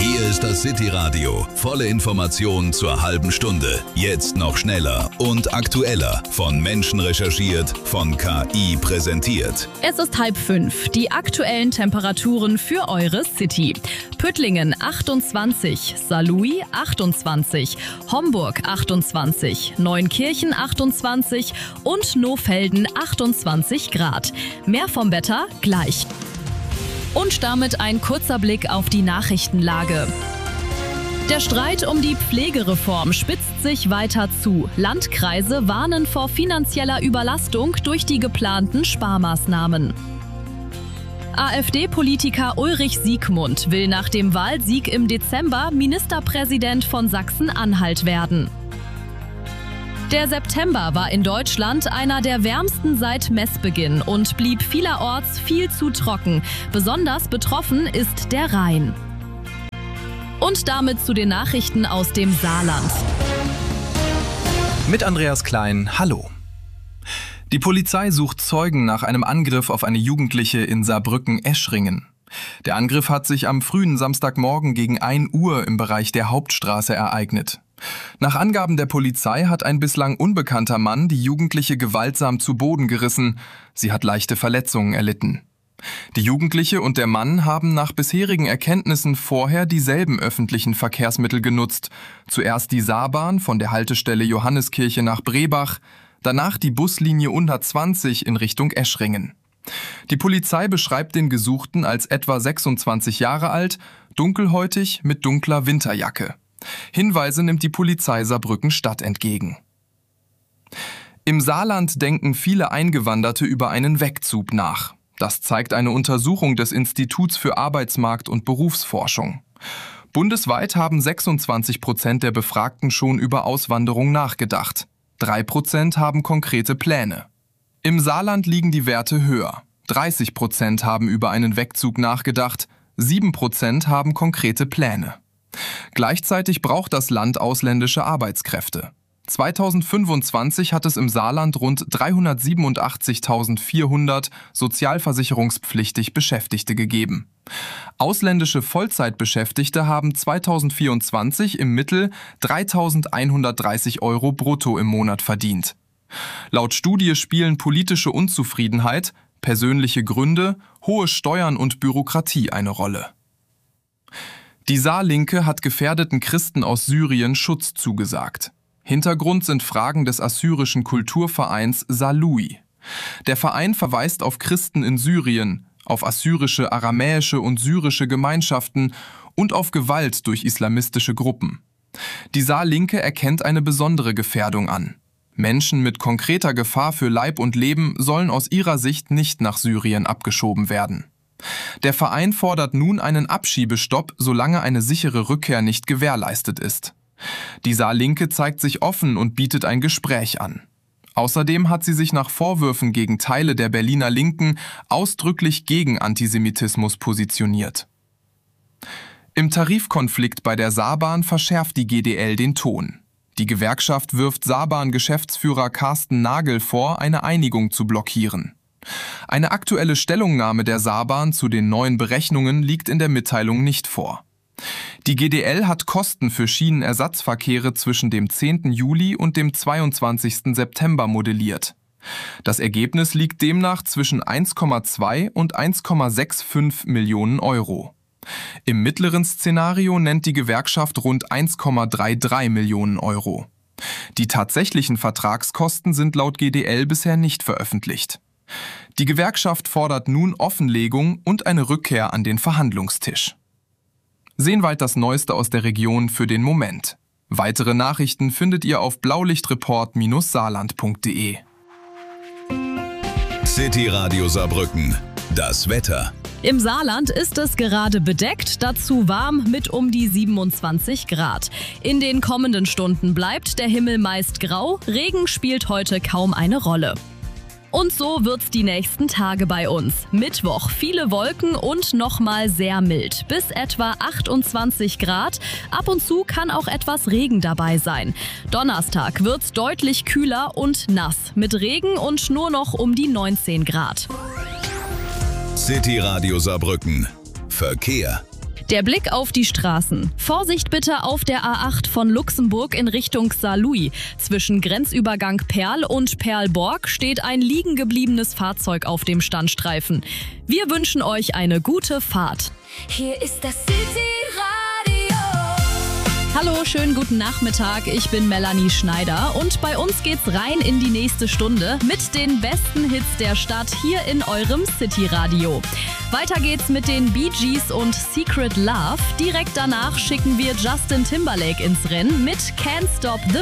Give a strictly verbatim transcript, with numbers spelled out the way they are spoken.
Hier ist das City Radio. Volle Informationen zur halben Stunde. Jetzt noch schneller und aktueller. Von Menschen recherchiert, von K I präsentiert. Es ist halb fünf. Die aktuellen Temperaturen für eure City. Püttlingen achtundzwanzig, Saarlouis achtundzwanzig, Homburg achtundzwanzig, Neunkirchen achtundzwanzig und Nohfelden achtundzwanzig Grad. Mehr vom Wetter gleich. Und damit ein kurzer Blick auf die Nachrichtenlage. Der Streit um die Pflegereform spitzt sich weiter zu. Landkreise warnen vor finanzieller Überlastung durch die geplanten Sparmaßnahmen. AfD-Politiker Ulrich Siegmund will nach dem Wahlsieg im Dezember Ministerpräsident von Sachsen-Anhalt werden. Der September war in Deutschland einer der wärmsten seit Messbeginn und blieb vielerorts viel zu trocken. Besonders betroffen ist der Rhein. Und damit zu den Nachrichten aus dem Saarland. Mit Andreas Klein, hallo. Die Polizei sucht Zeugen nach einem Angriff auf eine Jugendliche in Saarbrücken-Eschringen. Der Angriff hat sich am frühen Samstagmorgen gegen ein Uhr im Bereich der Hauptstraße ereignet. Nach Angaben der Polizei hat ein bislang unbekannter Mann die Jugendliche gewaltsam zu Boden gerissen. Sie hat leichte Verletzungen erlitten. Die Jugendliche und der Mann haben nach bisherigen Erkenntnissen vorher dieselben öffentlichen Verkehrsmittel genutzt. Zuerst die Saarbahn von der Haltestelle Johanneskirche nach Brebach, danach die Buslinie hundertzwanzig in Richtung Eschringen. Die Polizei beschreibt den Gesuchten als etwa sechsundzwanzig Jahre alt, dunkelhäutig mit dunkler Winterjacke. Hinweise nimmt die Polizei Saarbrücken-Stadt entgegen. Im Saarland denken viele Eingewanderte über einen Wegzug nach. Das zeigt eine Untersuchung des Instituts für Arbeitsmarkt- und Berufsforschung. Bundesweit haben sechsundzwanzig Prozent der Befragten schon über Auswanderung nachgedacht. Drei Prozent haben konkrete Pläne. Im Saarland liegen die Werte höher. dreißig Prozent haben über einen Wegzug nachgedacht, sieben Prozent haben konkrete Pläne. Gleichzeitig braucht das Land ausländische Arbeitskräfte. zweitausendfünfundzwanzig hat es im Saarland rund dreihundertsiebenundachtzigtausendvierhundert sozialversicherungspflichtig Beschäftigte gegeben. Ausländische Vollzeitbeschäftigte haben zweitausendvierundzwanzig im Mittel dreitausendeinhundertdreißig Euro brutto im Monat verdient. Laut Studie spielen politische Unzufriedenheit, persönliche Gründe, hohe Steuern und Bürokratie eine Rolle. Die Saarlinke hat gefährdeten Christen aus Syrien Schutz zugesagt. Hintergrund sind Fragen des assyrischen Kulturvereins Saarlouis. Der Verein verweist auf Christen in Syrien, auf assyrische, aramäische und syrische Gemeinschaften und auf Gewalt durch islamistische Gruppen. Die Saarlinke erkennt eine besondere Gefährdung an. Menschen mit konkreter Gefahr für Leib und Leben sollen aus ihrer Sicht nicht nach Syrien abgeschoben werden. Der Verein fordert nun einen Abschiebestopp, solange eine sichere Rückkehr nicht gewährleistet ist. Die Saarlinke zeigt sich offen und bietet ein Gespräch an. Außerdem hat sie sich nach Vorwürfen gegen Teile der Berliner Linken ausdrücklich gegen Antisemitismus positioniert. Im Tarifkonflikt bei der Saarbahn verschärft die G D L den Ton. Die Gewerkschaft wirft Saarbahn-Geschäftsführer Carsten Nagel vor, eine Einigung zu blockieren. Eine aktuelle Stellungnahme der Saarbahn zu den neuen Berechnungen liegt in der Mitteilung nicht vor. Die G D L hat Kosten für Schienenersatzverkehre zwischen dem zehnten Juli und dem zweiundzwanzigsten September modelliert. Das Ergebnis liegt demnach zwischen eins Komma zwei und eins Komma fünfundsechzig Millionen Euro. Im mittleren Szenario nennt die Gewerkschaft rund eins Komma dreiunddreißig Millionen Euro. Die tatsächlichen Vertragskosten sind laut G D L bisher nicht veröffentlicht. Die Gewerkschaft fordert nun Offenlegung und eine Rückkehr an den Verhandlungstisch. Sehen weit das Neueste aus der Region für den Moment. Weitere Nachrichten findet ihr auf blaulichtreport Bindestrich saarland Punkt de. City Radio Saarbrücken. Das Wetter. Im Saarland ist es gerade bedeckt, dazu warm mit um die siebenundzwanzig Grad. In den kommenden Stunden bleibt der Himmel meist grau, Regen spielt heute kaum eine Rolle. Und so wird's die nächsten Tage bei uns. Mittwoch viele Wolken und nochmal sehr mild. Bis etwa achtundzwanzig Grad. Ab und zu kann auch etwas Regen dabei sein. Donnerstag wird's deutlich kühler und nass. Mit Regen und nur noch um die neunzehn Grad. City Radio Saarbrücken. Verkehr. Der Blick auf die Straßen. Vorsicht bitte auf der A acht von Luxemburg in Richtung Saarlouis. Zwischen Grenzübergang Perl und Perlborg steht ein liegen gebliebenes Fahrzeug auf dem Standstreifen. Wir wünschen euch eine gute Fahrt. Hier ist das City-Radio. Hallo, schönen guten Nachmittag. Ich bin Melanie Schneider und bei uns geht's rein in die nächste Stunde mit den besten Hits der Stadt hier in eurem City-Radio. Weiter geht's mit den Bee Gees und Secret Love. Direkt danach schicken wir Justin Timberlake ins Rennen mit Can't Stop the